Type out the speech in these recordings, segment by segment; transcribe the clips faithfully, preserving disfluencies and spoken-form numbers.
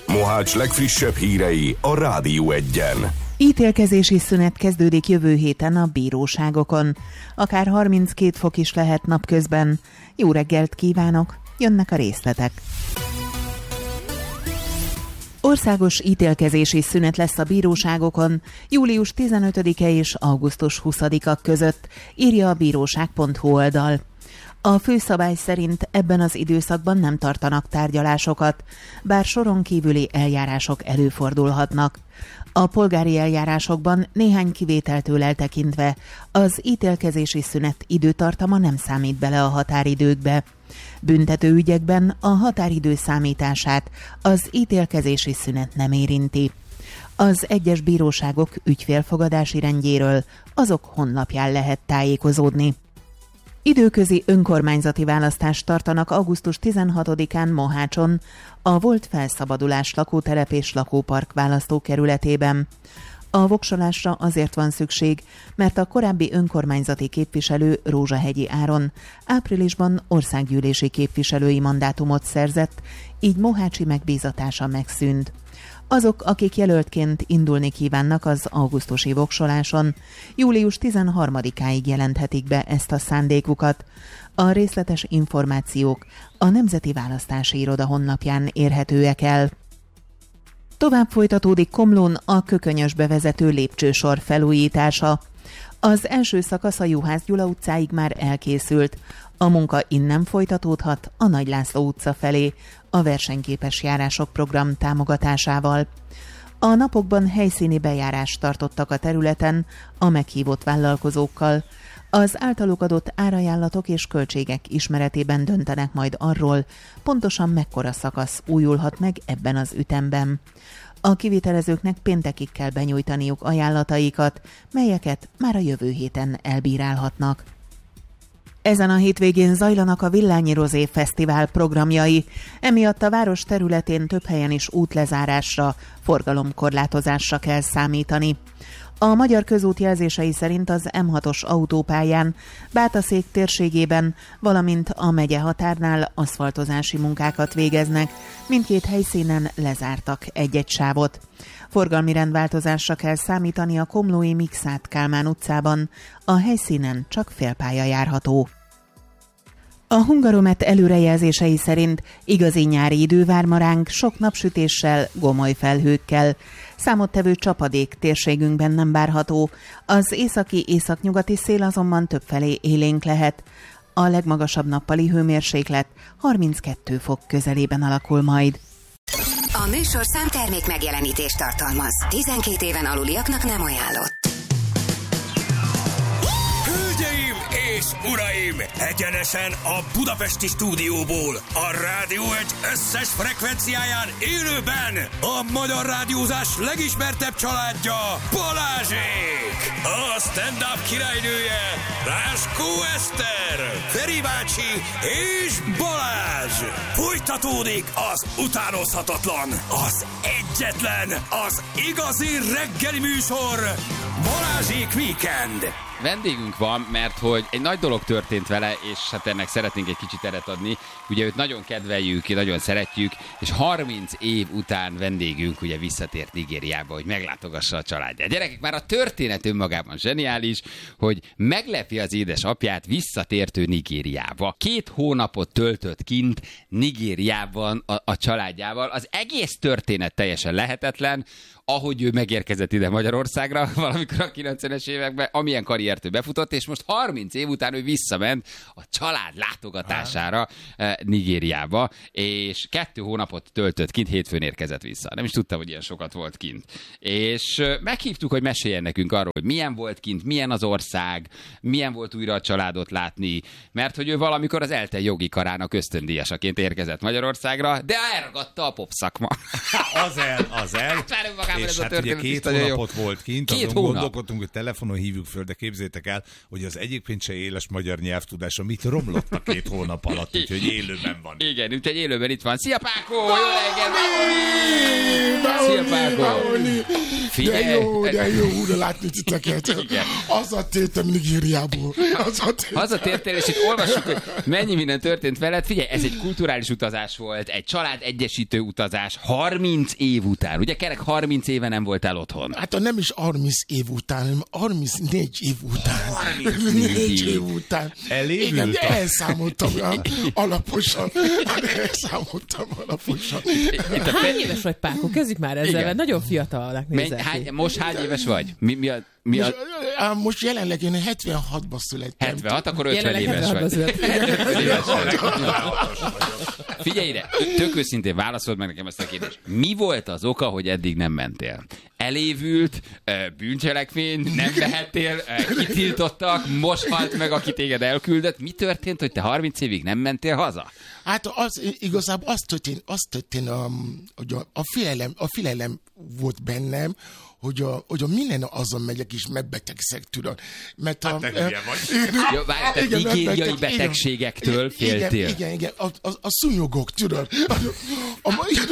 Mohács legfrissebb hírei a Rádió Egyen. Ítélkezési szünet kezdődik jövő héten a bíróságokon. Akár harminckét fok is lehet napközben. Jó reggelt kívánok, jönnek a részletek. Országos ítélkezési szünet lesz a bíróságokon július tizenötödike és augusztus huszadika között, írja a bíróság pont hu oldal. A főszabály szerint ebben az időszakban nem tartanak tárgyalásokat, bár soron kívüli eljárások előfordulhatnak. A polgári eljárásokban néhány kivételtől eltekintve az ítélkezési szünet időtartama nem számít bele a határidőkbe. Büntető ügyekben a határidő számítását az ítélkezési szünet nem érinti. Az egyes bíróságok ügyfélfogadási rendjéről azok honlapján lehet tájékozódni. Időközi önkormányzati választást tartanak augusztus tizenhatodikán Mohácson, a volt felszabadulás lakótelep és lakópark választókerületében. A voksolásra azért van szükség, mert a korábbi önkormányzati képviselő Rózsahegyi Áron áprilisban országgyűlési képviselői mandátumot szerzett, így mohácsi megbízatása megszűnt. Azok, akik jelöltként indulni kívánnak az augusztusi voksoláson, július tizenharmadikáig jelenthetik be ezt a szándékukat. A részletes információk a Nemzeti Választási Iroda honlapján érhetőek el. Tovább folytatódik Komlón a Kökönyösbe vezető lépcsősor felújítása. Az első szakasz a Juhász Gyula utcáig már elkészült. A munka innen folytatódhat a Nagy László utca felé, a versenyképes járások program támogatásával. A napokban helyszíni bejárást tartottak a területen a meghívott vállalkozókkal. Az általuk adott árajánlatok és költségek ismeretében döntenek majd arról, pontosan mekkora szakasz újulhat meg ebben az ütemben. A kivitelezőknek péntekig kell benyújtaniuk ajánlataikat, melyeket már a jövő héten elbírálhatnak. Ezen a hétvégén zajlanak a Villányi Rozé Fesztivál programjai, emiatt a város területén több helyen is útlezárásra, forgalomkorlátozásra kell számítani. A Magyar Közút jelzései szerint az em hatos autópályán, Bátaszék térségében, valamint a megye határnál aszfaltozási munkákat végeznek, mindkét helyszínen lezártak egy-egy sávot. Forgalmi rendváltozásra kell számítani a komlói Mikszát Kálmán utcában, a helyszínen csak félpálya járható. A Hungaromet előrejelzései szerint igazi nyári idő vár ma ránk, sok napsütéssel, gomoly felhőkkel. Számottevő csapadék térségünkben nem várható, az északi-északnyugati szél azonban többfelé élénk lehet. A legmagasabb nappali hőmérséklet harminckettő fok közelében alakul majd. A műsorszám termék megjelenítést tartalmaz. tizenkét éven aluliaknak nem ajánlott. Hölgyeim és uraim! Egyenesen a budapesti stúdióból, a Rádió Egy összes frekvenciáján élőben a magyar rádiózás legismertebb családja, Balázsék! A stand-up királynője, Ráskó Eszter, Feri bácsi és Balázs! Folytatódik az utánozhatatlan, az egyetlen, az igazi reggeli műsor, Balázsék Weekend! Vendégünk van, mert hogy egy nagy dolog történt vele, és hát ennek szeretnénk egy kicsit teret adni. Ugye őt nagyon kedveljük, nagyon szeretjük, és harminc év után vendégünk ugye visszatért Nigériába, hogy meglátogassa a családját. Gyerekek, már a történet önmagában zseniális, hogy meglepi az édesapját visszatértő Nigériába. Két hónapot töltött kint Nigériában a, a családjával. Az egész történet teljesen lehetetlen, ahogy ő megérkezett ide Magyarországra valamikor a kilencvenes években, amilyen karriert ő befutott, és most harminc év után ő visszament a család látogatására eh, Nigériába, és kettő hónapot töltött kint, hétfőn érkezett vissza. Nem is tudtam, hogy ilyen sokat volt kint. És eh, meghívtuk, hogy meséljen nekünk arról, hogy milyen volt kint, milyen az ország, milyen volt újra a családot látni, mert hogy ő valamikor az ELTE jogi karának ösztöndíjasaként érkezett Magyarországra, de elragadta a popszakma. Az el, az el. És hát ugye két hónapot volt kint, azon gondolkodtunk, hogy telefonon hívjuk föl, de képzeljük képzétek el, hogy az egyébként se éles magyar nyelvtudása mit romlott a két hónap alatt, úgyhogy élőben van. Igen, úgyhogy élőben itt van. Szia Pákó! Jó reggelt! Szia Pákó! De jó, de jó újra látni titeket. Hazatértem Nigériából. Hazatértél, és itt olvassuk, hogy mennyi minden történt veled. Figyelj, ez egy kulturális utazás volt, egy család egyesítő utazás, harminc év után. Ugye kerek harminc éve nem voltál otthon. Hát nem is harminc év után, hanem harmincnégy év után. harmincnégy év után. Elévült? Igen, de elszámoltam alaposan. Elszámoltam alaposan. Hány éves vagy, Pákó? Kezdjük már ezzel, mert nagyon fiatalnak nézel ki. Most hány éves vagy? Mi, mi a... Mi most, a... most jelenleg én hetvenhatban születtem. hetvenhat, akkor ötven éves vagy. Figyelj ide, tök őszintén válaszold meg nekem ezt a kérdést. Mi volt az oka, hogy eddig nem mentél? Elévült, bűncselekmény, nem lehettél, kitiltottak, most halt meg, aki téged elküldött. Mi történt, hogy te harminc évig nem mentél haza? Hát az, igazából azt történt, azt történt hogy a, a, félelem, a félelem volt bennem, hogy a, hogy a minden azon megyek és megbetegszek, tudod. Mert a... Hát te hülye vagy. Jó, várj, te nigériai betegségektől féltél. Igen, igen, igen. A, a, a szúnyogok, tudod. A, a,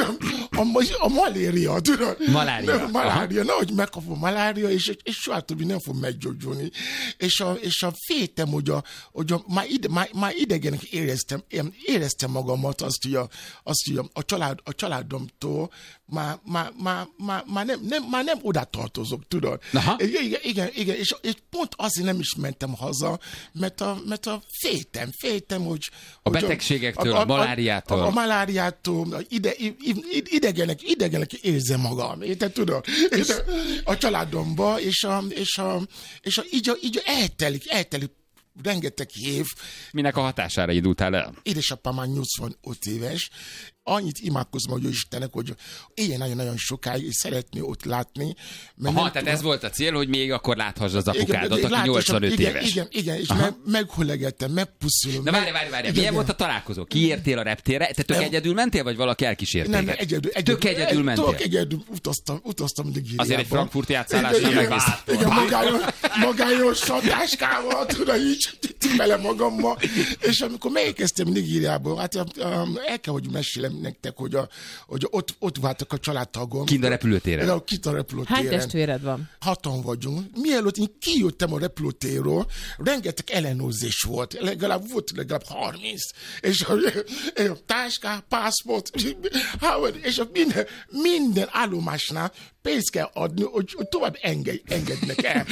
a, a, a malária, tudod. Malária. Nem, malária, nehogy megkapom malária, és, és soha többi nem fog meggyógyulni. És a, és a féltem, hogy, a, hogy a, már, ide, már, már idegenek éreztem, éreztem magamat azt, hogy a, azt, hogy a, a, család, a családomtól már, már, már, már, már, nem, nem, már nem oda tartozok, tudod. Igen, igen, igen, és, és pont azért nem is mentem haza, mert a, mert a féltem, féltem, hogy... A hogy betegségektől, a, a, a maláriától. A, a maláriától, a ide, idegenek, idegenek érzem magam, érted, tudod? És a családomba, és, a, és, a, és a, így, a, így eltelik, eltelik rengeteg év. Minek a hatására indultál el? Édesapám már nyolcvanöt éves, annyit imádkozom, hogy Istennek, hogy éljen nagyon-nagyon sokáig, és szeretné ott látni. Aha, tehát tudom, ez volt a cél, hogy még akkor láthass az apukádat, aki nyolcvanöt igen, éves. Igen, igen, és meg, meghollegettem, megpuszulom. Na várj, várj, várj, milyen volt a találkozó? Kiértél a reptérre? Te tök egyedül mentél, vagy valaki elkísért téged? Nem, egyedül. egyedül tök egyedül mentél? Tök egyedül utaztam, utaztam Nigériában. Azért egy frankfurti átszállásra megnéz. Igen, magányos, magányos satáskával, tudod, így bele magammal. És amikor megérkeztem Nigériából, hát el kell, hogy mesélem nektek, hogy, a, hogy ott, ott váltak a családtagom. Kint a repülőtéren? Kint a repülőtéren. Hány testvéred van? Hatan vagyunk. Mielőtt én kijöttem a repülőtérről, rengeteg ellenőrzés volt. Legalább volt legalább harminc. És a, a táská, pászport, és a minden, minden állomásnál pénzt kell adni, hogy, hogy tovább engedj, engednek el.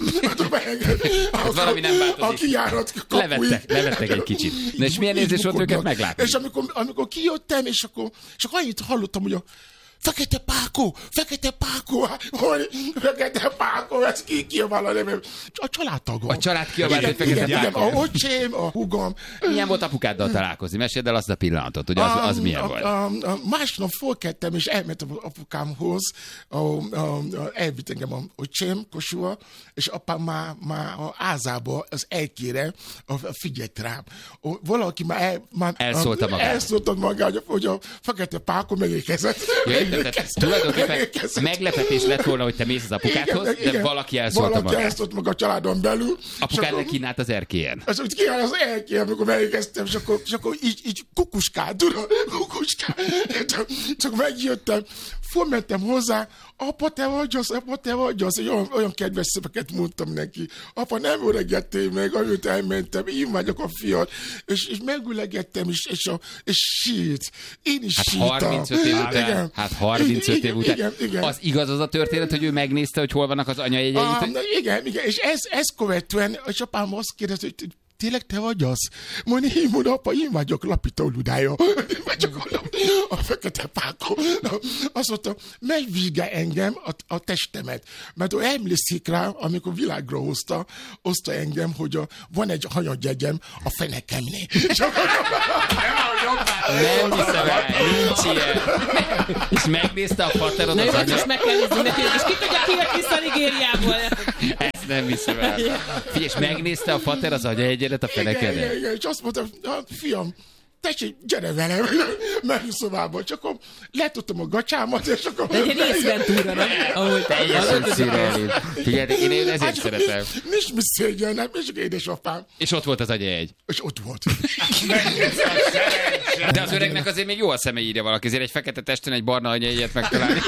Hát valami nem változik. A kijárat kapuig. Levettek, levettek egy kicsit. Na és milyen érzés volt őket meglátni? És amikor, amikor kijöttem, és akkor, és akkor annyit hallottam, hogy a Fekete Pákó, Fekete Pákó, hogy Fekete Pákó, ez ki kiabál a nevem. A családtagom. A család kiabált, hogy Fekete igen, Pákó. Igen, a öcsém, a húgom. Milyen volt apukáddal találkozni? Meséld el azt a pillanatot, hogy az, az milyen a, volt? A, a, másnap fölkeltem, és elmentem apukámhoz, a, a, a, elvitt engem a öcsém Kossuth, és apám már, már a ázába, az elkére, a, a figyelt rám. A, valaki már, el, már elszólta magát. Elszólta magát, hogy a Fekete Pákó megérkezett. Tehát tulajdonképpen meglepetés lett volna, hogy te mész az apukádhoz, igen, de igen, valaki elszólta valaki magát. Valaki meg a családon belül. Apukád meg kínált az erkélyen. Az, hogy kínált az erkélyen, amikor megérkeztem, és akkor, és akkor így, így kukuskál, tudod, kukuskál. Csak, csak megjöttem, fölmentem hozzá, apa, te vagy az, apa, te vagy az, olyan, olyan kedves szöveket mondtam neki. Apa, nem öregettél meg, amit elmentem, én vagyok a fiat, és, és megülegettem, és, és, a, és sírt. Én is hát sírtam. harmincöt év után, igen. Hát harmincöt igen, év után. Igen, igen. Az igaz az a történet, hogy ő megnézte, hogy hol vannak az anyajegyeit? Ah, igen, igen, és ez, ez követően, és apám azt kérdezte, hogy tényleg te vagy az? Mondja, én mondom, apa, én vagyok Lapító Ludája. Én vagyok a, a Fekete Pákó. Azt mondta, megvizsgál engem a, a testemet. Mert ő emlékszik rá, amikor világra hozta, hozta engem, hogy a, van egy hanyadjegyem a fenekemnél. Nem hiszem el, nincs ilyen. És megnézte a faterod az anya... Na, most meg kell nézni neki, és ki tudja, ki jött vissza Nigériából. Ezt nem hiszem el. Figyelj, és megnézte a fater az anyaegyedet a fenekedet? Igen, igen, igen, és azt mondta, fiam, tessék, gyere velem, menjünk szobába. Csak akkor letudtam a gacsámat, és akkor... De egy részventúra, nem? Ahogy teljesen szürreális. Figyelj, én, én ezért hát, szeretem. Nincs mi szégyennem, és édesapám. És ott volt az agyajegy. És ott volt. De az öregnek azért még jó a szeme, írja valaki, azért egy fekete testen egy barna agyajegyet megtalálni.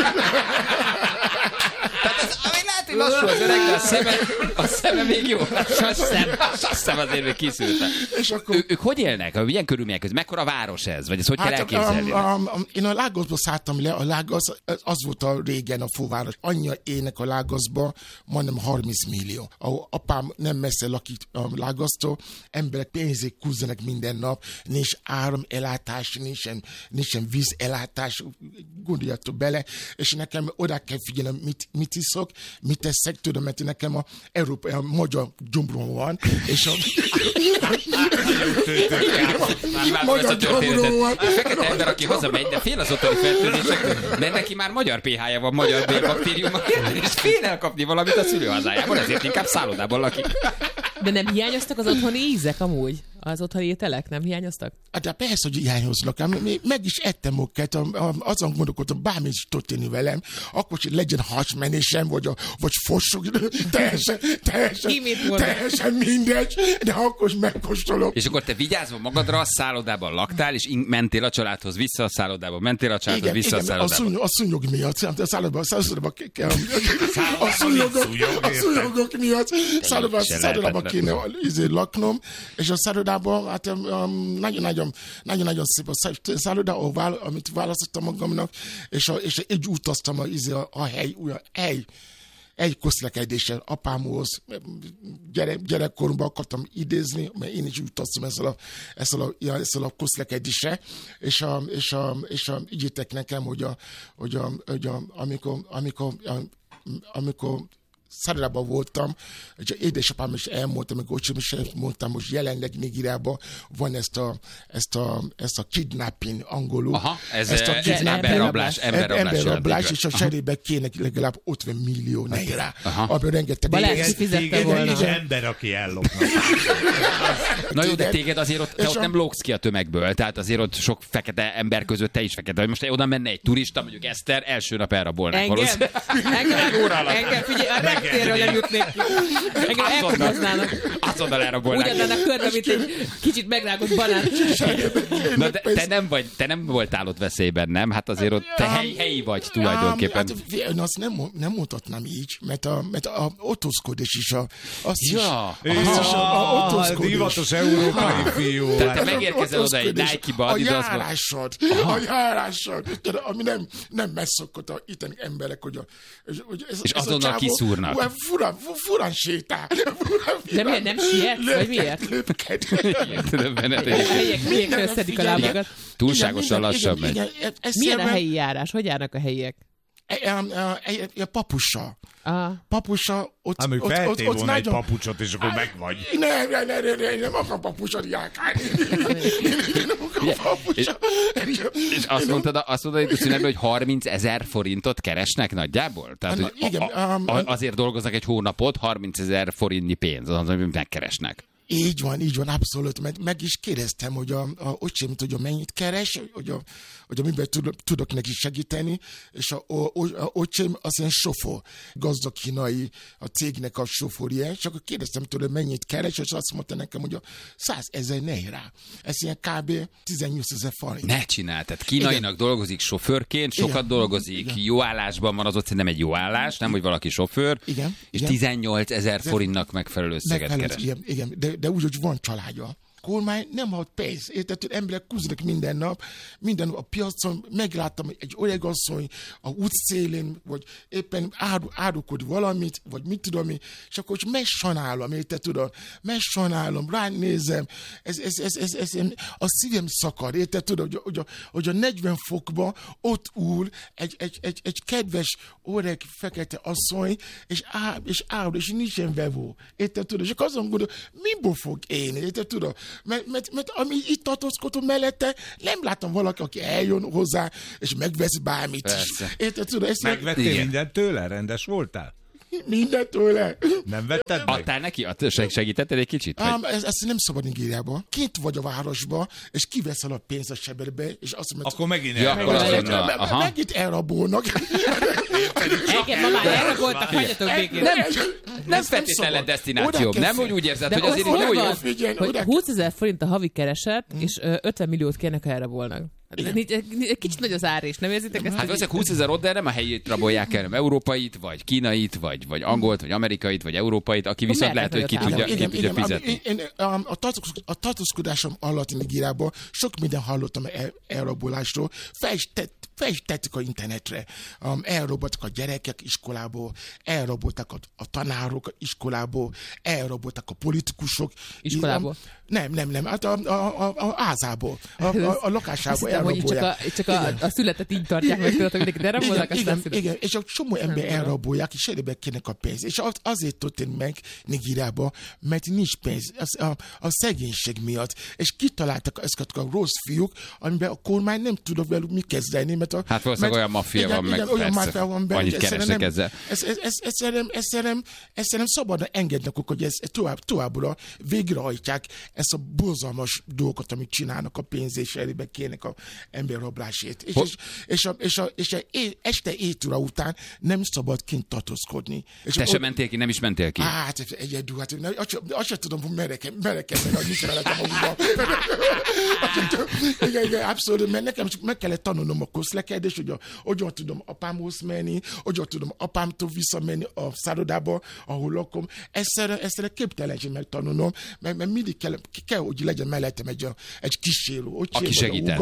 Tehát az, ami lehet, hogy lassú az öreg, de a szeme, a szeme még jó. A szem, a szem azért még kiszűlte. És akkor... Ő, ők hogy élnek? Milyen körülmények között? Mekkora város ez? Vagy ezt hogy hát, kell elképzelni? A, a, a, én a Lágosba szálltam le, a Lágosz, az volt a régen a főváros. Annyi ének a Lágoszba, majdnem harminc millió. A apám nem messze lakik a Lágosztól, emberek pénzét kúzzanak minden nap, nincs áramellátás, nincsen, nincsen vízellátás, gondoljatok bele, és nekem oda kell figyelni, mit, mit iszok, mit teszek, tudom, mert nekem a, Európa, a magyar gyomrom van, és a... Magyar gyomrom van. A fekete ember, aki hazamegy, de fél az otthoni fertőzésektől, mert neki már magyar pé há-ja van, magyar bélbaktériuma, és fél elkapni valamit a szülőhazájában, ezért inkább szállodában lakik. De nem hiányoztak az otthoni ízek amúgy? Az otthoni ételek nem hiányoztak? Hát de persze, hogy hiányoznak. Meg is ettem őket, azon gondolkodtam, bármi is történni velem, akkor hogy legyen hasmenésem, vagy, a, vagy fossuk, teljesen, teljesen, teljesen mindegy, de akkor is megkóstolom. És akkor te vigyázva magadra, a szállodában laktál, és mentél a családhoz vissza a szállodában, mentél a családhoz vissza igen, a szállodában. A, szúny, a szúnyog miatt, a szállodában, a szállodában kell, a szúnyogok, a szúnyogok miatt, szállodában kéne laknom, és a szállodában hát nagyon-nagyon nagyon-nagyon szép a szálloda, amit választottam magamnak, és, a, és így utaztam a, a, a hely, a hely, egy közlekedéssel apámhoz, gyerek, gyerekkoromban akartam idézni, mert én is utaztam ezzel a, ezzel a, ezzel a közlekedéssel, és, a, és, a, és a, ígyétek nekem, hogy, a, hogy, a, hogy a, amikor, amikor, a, amikor szállodában voltam, és édesapám is elmondta, meg ocsim is mondtam, most jelenleg Nigériában van ezt a, ezt a, ezt a kidnapping angolul. Aha, ez ezt a emberrablás, emberrablás, emberrablás, és a cserébe kéne legalább ötven millió naira, abban rengeteg... Balázs fizette volna. Egy ember, aki ellopna. Na jó, de téged azért ott, te ott nem lógsz ki a tömegből, tehát azért ott sok fekete ember között te is fekete. Most oda menne egy turista, mondjuk Eszter, első nap elrabolnák valószínűleg. Engem, figyelj, térről nem jutnék ki. Engem elkoboznának. Azonnal elrabolnák. Úgy adnának körbe, mint egy kicsit megrágott banán. Na, de te nem, vagy, te nem voltál ott veszélyben, nem? Hát azért ott te helyi, helyi vagy tulajdonképpen. Hát, én azt nem, nem mondhatnám így, mert a, mert a otózkodás is a... Azt ja. is, azt is a, a divatos európai fiú. Tehát te megérkezel oda egy Nike-ba. A járásod, a járásod, ami nem, nem megszokott a itteni emberek, hogy a... Hogy ez, és ez azonnal kiszúrnak. Furán, furán sétál. De miért nem siet? Vagy miért? Lépked. A helyiek miért összedik a lábakat? Túlságosan lassan megy. Milyen a helyi járás? Hogy járnak a helyiek? A papussal. Papussal, ott, hát, ott, ott, ott, ott nagyon... egy papucsot, és akkor meg vagy. Nem, nem, nem, nem, nem akar papucsot járkálni. Nem akar papucsot. És azt mondtad, azt mondtad, hogy szünetben, hogy harmincezer forintot keresnek nagyjából? Tehát, hogy igen, a, a, azért dolgoznak egy hónapot, harmincezer forintnyi pénz, az, amit megkeresnek. Így van, így van, abszolút. Meg, meg is kérdeztem, hogy a, a öcsém, hogy a mennyit keres, hogy, a, hogy amiben tudok, tudok neki segíteni, és a, a, a öcsém az ilyen sofőr, gazdag kínai, a cégnek a sofőrje, és akkor kérdeztem tőle, mennyit keres, és azt mondta nekem, hogy a százezer naira. Ez ilyen kb. tizennyolcezer forint. Ne csinál, tehát kínainak igen. dolgozik sofőrként, sokat igen. dolgozik, igen. jó állásban van, az ott nem egy jó állás, nem, hogy valaki sofőr, igen. és igen. tizennyolcezer forintnak megfelelő összeget keres. Igen, igen. De, de úgy, hogy van családja. Kormány nem ad pénz. Érted, hogy emberek kúznak minden nap, minden nap a piacon, megláttam egy öregasszony a útszélén, vagy éppen árukod valamit, vagy mit tudom én, és akkor megsajnálom, érted, tudod, megsajnálom, ránézem, ez, ez, ez, ez, ez, ez, a szívem szakad, érted, tudod, hogy, hogy, a, hogy a negyven fokban ott ül egy, egy, egy, egy kedves, öreg, fekete asszony, és áll, és áll, és nincsen vevó, érted, tudod, és akkor azon gondolom, miből fog élni, érted, tudod, Mert, mert, mert ami itt tartózkodom mellette, nem látom valaki, aki eljön hozzá, és megvesz bármit is. Érted, tudod, ezt megvettél meg... mindent tőle? Rendes voltál? Mindent tőle. Nem vetted meg? Adtál neki? Segítetted egy kicsit? Um, ez, ezt nem szabad Nigériába. Kint vagy a városba, és kiveszel a pénzt a sebedbe, és azt mondod, akkor megint ja, elrabolnak. Megint elrabolnak. Igen, ma már elraboltak, hagyjatok békén. Nem, nem feltétlenül desztináció. Nem, hogy úgy érzed, hogy azért oda jó, jó. van, Figyelj, hogy oda- húszezer forint a havi kereset, és ö, ötven milliót kérnek, ha elrabolnak. Egy kicsit nagy az ár is, nem érzitek ezt? Hát valószínűleg húszezer ott, de nem a helyét rabolják el, nem európait, vagy kínait, vagy, vagy angolt, vagy amerikait, vagy európait, aki viszont lehet, hogy ki tudja, ki Igen, tudja igen, fizetni. Én, én, um, a, tartóz- a tartózkodásom alatt Nigériában sok minden hallottam el, elrabolásról. Fel is, tett, fel is tettük a internetre. Um, elraboltak a gyerekek iskolából, elraboltak a, a tanárok iskolából, elraboltak a politikusok. Iskolából? Um, nem, nem, nem, hát a, a, a, a házából, a, a, a lakásából Azt hittem, hogy csak, a, csak a, a születet így tartják meg, tudod, hogy de rabolnak, igen, aztán igen, igen, és a csomó ember elrabolják, és elébe kérnek a pénzt. És az, azért történt meg Nigériában, mert nincs pénz, az, a, a szegénység miatt. És kitaláltak ezeket a rossz fiúk, amiben a kormány nem tudok velük mit kezdeni, mert a, Hát valószínűleg olyan maffia van, meg olyan persze, maffia van benne, annyit hogy keresnek egyszerűen ezzel. nem- Ez, ez, ez, ez, szerintem- ez, szerintem- ez szerintem szabadna engednek, hogy ez tovább, továbbra végrehajtják ezt a borzalmas dolgokat, amit csinálnak a pénz és elébe kérnek a emberrablásért. És, és, és, a, és, a, és a é, este éjtóra után nem szabad kint tartózkodni. És Te ott- sem mentél ki, nem is mentél ki. Hát, egyedül, hát nem, azt, sem- azt sem tudom, hogy merre kell, merre kell menni, hogy mit veletem a húzba. Igen, igen, abszolút, mert nekem csak meg kellett tanulnom a közlekedést, hogy a, hogyan tudom apámhoz menni, hogyan tudom apámtól visszamenni a szállodába, ahol lakom. Egyszerre, egyszerre képtelenség megtanulnom, mert, mert mindig kell, kell, hogy legyen mellettem egy, a, egy kísérő. Hogy Aki segített.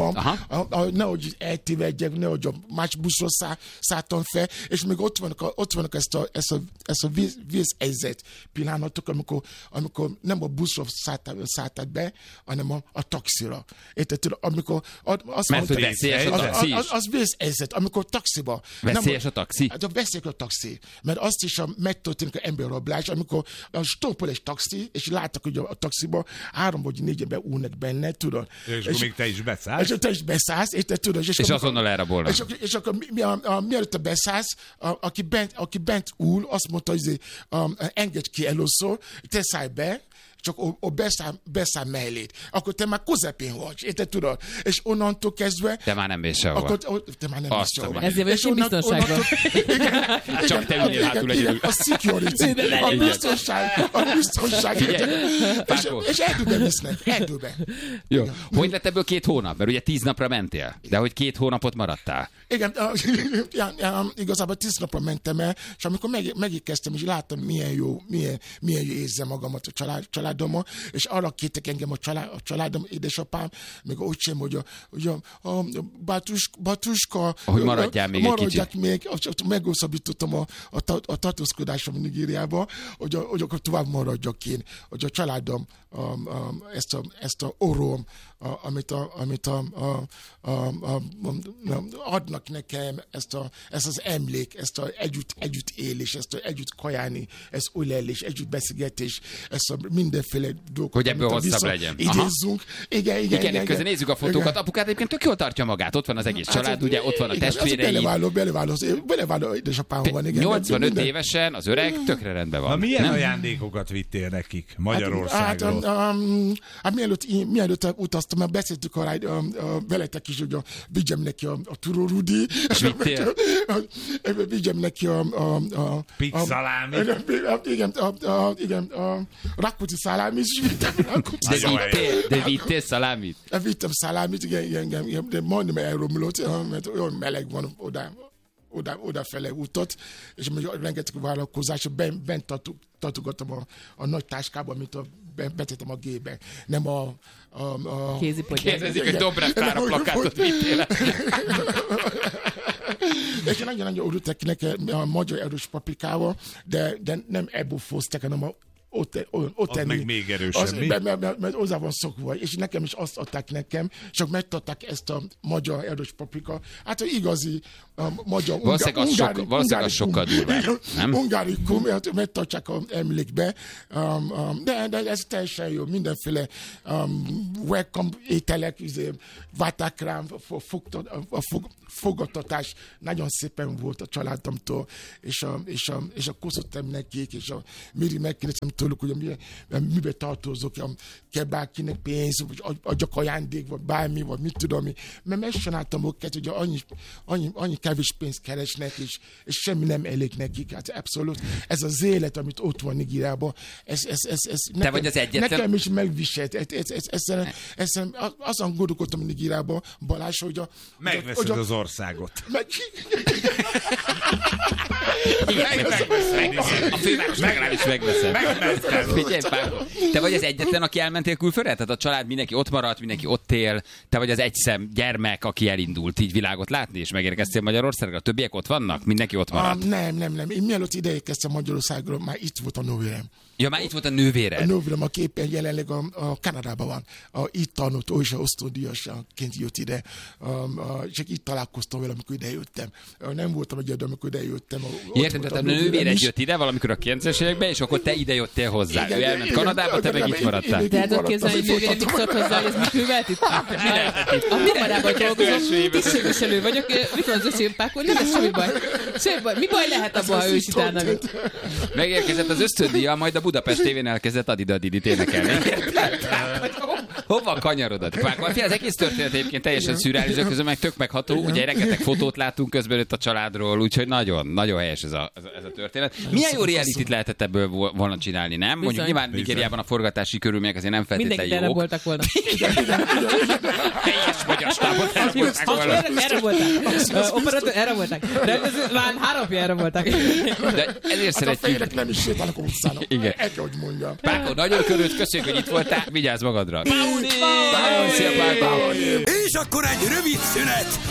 Nehogy eltévedjek, nehogy a más buszról szá, szálltam fel, és még ott vannak, a, ott vannak ezt a, ezt a, ezt a víz, vízhelyzet pillanatok, amikor, amikor nem a buszról szálltál, szálltál be, hanem a, a taxira. Érted? Tudod, amikor azt Mert hogy veszélyes a az, taxi az, is? az, az vészhelyzet, amikor taxiba. Veszélyes a taxi? Hát a veszélyes a taxi. Mert azt is a megtörténik a emberrablás, amikor a stoppol egy taxi, és láttak, hogy a, a taxiba három vagy négy ember ülnek benne, tudod. És akkor még te is beszállsz. És te is beszállsz, érted, tudod. És, És amikor- azonnal elrabolnak. És, ak- és akkor mi, mi, a, a, mielőtt te beszállsz, a, aki, bent, aki bent ül, azt mondta, hogy um, engedj ki először, te szállj be, csak o, o beszáll, beszáll mellét. Akkor te már közepén vagy, érted, tudod? És onnantól kezdve... Te már nem mész sehova. Akkor, o, te már nem Azt mész sehova. tudom. Ezért vagy És én onnan- biztonságban. onnantól- Csak te igen, üljél hátul igen, egyedül. A security, a biztonság, a biztonság. És, Pákó. és erdőbe visznek, erdőbe. Jó. Hogy lett ebből két hónap? Mert ugye tíz napra mentél, de hogy két hónapot maradtál. Igen, ja, ja, igazából tíz napra mentem el, és amikor meg, megérkeztem, és láttam, milyen jó, milyen, milyen jó érzem magamat a család, családommal, és arra kértek engem a, család, a családom, édesapám, meg úgy sem, hogy a, hogy a, a Bátus, Bátuska, Hogy maradjál még egy maradjak kicsit. még, meghosszabbítottam a, a, a tartózkodásom Nigériába, hogy, a, hogy akkor tovább maradjak én, hogy a családom a, a, ezt, a, ezt a orom, a, amit, a, amit a, a, a, a, a, adnak nekem, ezt, a, ezt az emlék, ezt a együtt, együtt élés, ezt a együtt kajálni, ezt ölelés, együtt beszélgetés, ezt a mindenféle dolgokat. Hogy ebből amit a hosszabb vissza legyen. Aha. Idézzünk. Igen, igen, Igen, közben nézzük a fotókat. Igen. Apukád egyébként tök jól tartja magát. Ott van az egész család, Hát, ugye ott van a igen, testvérei. Az beleváló, beleváló, beleváló édesapám van. Igen, nyolcvanöt minden- évesen az öreg tökre rendben van. Na milyen nem? ajándékokat vittél nekik Hát, Magyarországról? hát, um, hát mielőtt, mielőtt utaztam, mert beszéltük arra, um, uh, veletek is, hogy a, vigyem neki a, a Turó Rudi. És vittél? Vigyem neki a... a, a Pig szalámi. a- a- Igen, a, a, igen, a Rákóczi szalámi is vittem. Rákóczi De Nagyon szalámi. vittél, de vittél szalámit? Vittem szalámit, igen, igen, igen, igen, de majdnem elromlott, uh, mert olyan meleg van oda. Oda, odafele útot, és még rengeteg vállalkozás, bent, bent tartu, tartogattam a, a nagy táskába, amit a, betettem a gébe. Nem a... a, a Kézipodja. Kérdezik, hogy Dobrev Klára plakátot vittél. És nagyon-nagyon örültek nekem a magyar erős paprikával, de, de nem ebből foztak, hanem a ott, ott, ott Az meg még erősebb, az, mi? mert, mert, mert, mert hozzá van szokva, és nekem is azt adták nekem, csak megtarták ezt a magyar erős paprika. Hát az igazi a magyar... Valószínűleg az ungári- sok- valószínűleg az sokkal ungárikum. durvább, nem? Ungárikum, mert megtartják az emlékbe, um, um, de, de ez teljesen jó, mindenféle um, welcome ételek, izé, váták rám, fogtad, a, fog, fogadtatás nagyon szépen volt a családomtól, és a, és a, és a koszottam nekik, és a Miri megkérdeztem tőlük, hogy mibe, mibe tartozok, kell bárkinek pénz, vagy adjak ajándék, vagy bármi, vagy mit tudom, mert megcsináltam őket, hogy annyi, annyi, annyi kevés pénzt keresnek, és, és semmi nem elég nekik. Hát abszolút. Ez az élet, amit ott van Nigériában, ez, ez, ez, ez Te nekem, vagy az egyetlen... nekem is megviselt. Ez, ez, ez, ez, ez, ez, azon gondolkodtam Nigériában, Balázs, hogy a... Megveszed hogy a, az országot. Meg... Igen, a főváros legalábbis megveszed. Figyelj, Páko, te vagy az egyetlen, aki elmentél külföldre? Tehát a család mindenki ott maradt, mindenki ott él. Te vagy az egyszem gyermek, aki elindult így világot látni, és megérkeztél Magyarországra. A többiek ott vannak? Mindenki ott maradt? Ah, nem, nem, nem. Én mielőtt ide érkeztem Magyarországról, már itt volt a nővérem. Ja, már itt volt a nővéred. A nővérem, aki éppen jelenleg a, a Kanadában van. A, itt tanult, ő is a osztódíjasként jött ide. A, a, csak itt találkoztam vele, amikor ide jöttem. Nem voltam egyedül, amikor ide jöttem. Értem, tehát a nővéred jött ide valamikor a kilencvenes években, és akkor te ide jöttél hozzá. Igen, ő elment igen, Kanadába, te meg itt maradtál. Tehát ott képzelni, hogy nővérem mit szólt hozzá, hogy ez mit művelt itt? Mi lehetett itt? A Kanadában dolgozom, tisztségviselő vagyok. Mit van az öcsém, Páko? Nem lesz semmi baj. Semmi baj. Mi baj lehet abban, ha ő is utána jött? Megérkezett az ösztöndíjjal, majd a Budapest tévén elkezdett Adidadidit énekelni. Hova kanyarodott? Az egész történet egyébként teljesen szürreális, közben meg tök megható. Ugye rengeteg fotót látunk közben itt a családról, úgyhogy nagyon, nagyon helyes ez a, ez a történet. Milyen jó realityt lehetett ebből volna csinálni, nem? Mondjuk nyilván Nigériában a forgatási körülmények azért nem feltétlenül jók. Mindenki voltak volna. Teljes magyar stábot elvoltak volna. Erre voltak. Operatőr, erre voltak. Rendező, már három erre voltak. De ezért szeretjük. Hát a nem is sétálnak a utcának. Igen. Egy, hogy mondjam. Páko, nagyon körült, köszönjük, hogy itt voltál. Vigyázz magadra. Szia, Páko. És akkor egy rövid szünet,